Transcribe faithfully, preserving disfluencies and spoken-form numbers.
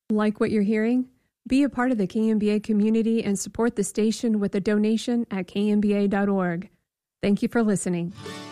Like what you're hearing? Be a part of the K M B A community and support the station with a donation at k m b a dot org. Thank you for listening.